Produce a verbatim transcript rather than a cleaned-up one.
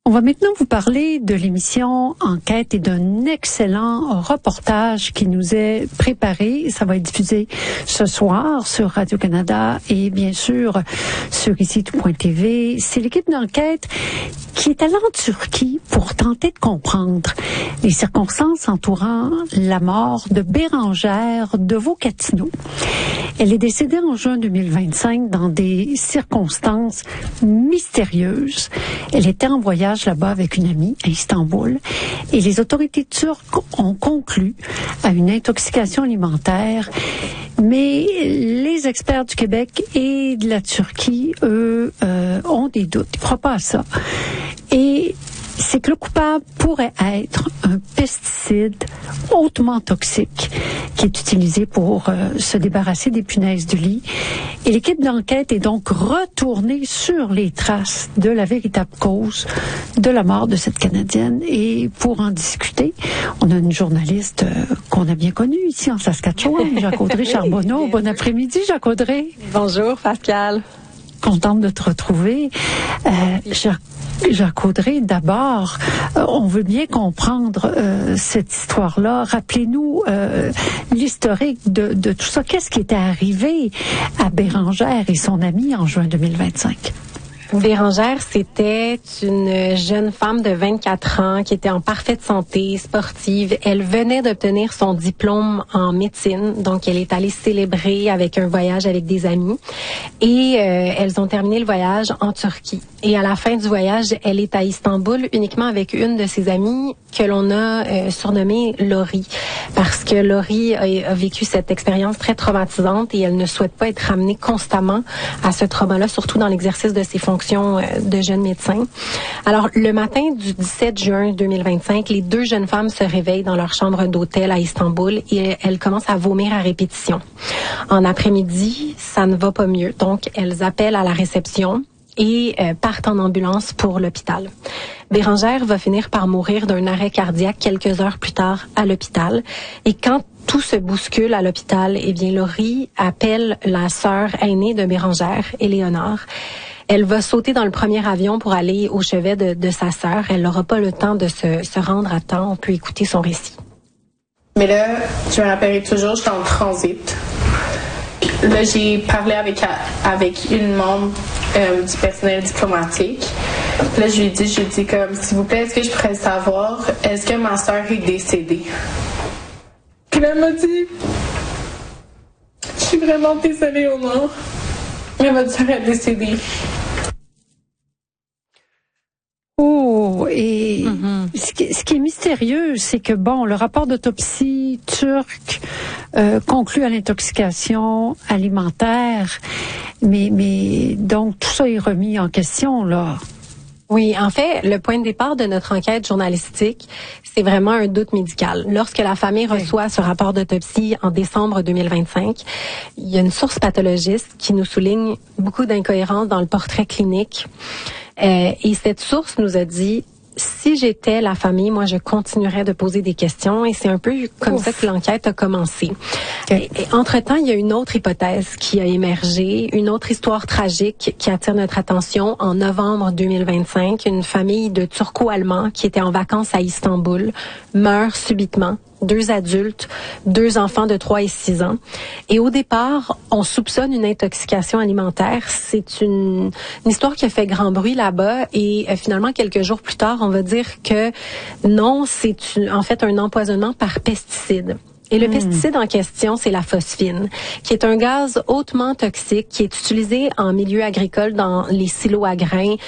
On va maintenant vous parler de l'émission Enquête et d'un excellent reportage qui nous est préparé. Ça va être diffusé ce soir sur Radio-Canada et bien sûr sur ici tout point T V. C'est l'équipe d'enquête qui est allée en Turquie pour tenter de comprendre les circonstances entourant la mort de Bérangère Devaux-Cattineau. Elle est décédée en juin deux mille vingt-cinq dans des circonstances mystérieuses. Elle était en voyage là-bas avec une amie à Istanbul et les autorités turques ont conclu à une intoxication alimentaire. Mais les experts du Québec et de la Turquie, eux, euh, ont des doutes. Ils ne croient pas à ça. Et c'est que le coupable pourrait être un pesticide hautement toxique qui est utilisé pour euh, se débarrasser des punaises du lit. Et l'équipe d'enquête est donc retournée sur les traces de la véritable cause de la mort de cette Canadienne. Et pour en discuter, on a une journaliste euh, qu'on a bien connue ici en Saskatchewan, Jacques-Audrey Charbonneau. Bon après-midi, Jacques-Audrey. Bonjour, Pascal. Contente de te retrouver. Euh, Jacques Jacques-Audrey, d'abord, euh, on veut bien comprendre euh, cette histoire-là. Rappelez-nous euh, l'historique de, de tout ça. Qu'est-ce qui était arrivé à Bérangère et son amie en juin deux mille vingt-cinq? Bérangère, c'était une jeune femme de vingt-quatre ans qui était en parfaite santé, sportive. Elle venait d'obtenir son diplôme en médecine, donc elle est allée célébrer avec un voyage avec des amis. Et euh, elles ont terminé le voyage en Turquie. Et à la fin du voyage, elle est à Istanbul uniquement avec une de ses amies que l'on a euh, surnommée Laurie, parce que Laurie a, a vécu cette expérience très traumatisante et elle ne souhaite pas être ramenée constamment à ce trauma-là, surtout dans l'exercice de ses fonctions de jeune médecin. Alors, le matin du dix-sept juin deux mille vingt-cinq, les deux jeunes femmes se réveillent dans leur chambre d'hôtel à Istanbul et elles commencent à vomir à répétition. En après-midi, ça ne va pas mieux. Donc, elles appellent à la réception et euh, partent en ambulance pour l'hôpital. Bérangère va finir par mourir d'un arrêt cardiaque quelques heures plus tard à l'hôpital. Et quand tout se bouscule à l'hôpital, eh bien, Laurie appelle la sœur aînée de Bérangère, Éléonore. Elle va sauter dans le premier avion pour aller au chevet de, de sa sœur. Elle n'aura pas le temps de se, se rendre à temps. On peut écouter son récit. Mais là, je me rappellerai toujours, j'étais en transit. Là, j'ai parlé avec, avec une membre euh, du personnel diplomatique. Là, je lui ai dit, je lui ai dit comme, s'il vous plaît, est-ce que je pourrais savoir, est-ce que ma sœur est décédée? Puis là, elle m'a dit, je suis vraiment désolée, Honor. Mais votre sœur est décédée. Oh, et mm-hmm. ce, qui, ce qui est mystérieux, c'est que, bon, le rapport d'autopsie turc euh, conclut à l'intoxication alimentaire, mais, mais donc tout ça est remis en question, là. Oui, en fait, le point de départ de notre enquête journalistique, c'est vraiment un doute médical. Lorsque la famille reçoit ce rapport d'autopsie en décembre deux mille vingt-cinq, il y a une source pathologiste qui nous souligne beaucoup d'incohérences dans le portrait clinique. Euh, et cette source nous a dit, si j'étais la famille, moi, je continuerais de poser des questions et c'est un peu comme Ouf. ça que l'enquête a commencé. Okay. Et, et entre-temps, il y a une autre hypothèse qui a émergé, une autre histoire tragique qui attire notre attention. En novembre deux mille vingt-cinq, une famille de Turco-Allemands qui était en vacances à Istanbul meurt subitement. Deux adultes, deux enfants de trois et six ans. Et au départ, on soupçonne une intoxication alimentaire. C'est une, une histoire qui a fait grand bruit là-bas. Et euh, finalement, quelques jours plus tard, on va dire que non, c'est une, en fait un empoisonnement par pesticide. Et le mmh. pesticide en question, c'est la phosphine, qui est un gaz hautement toxique qui est utilisé en milieu agricole dans les silos à grains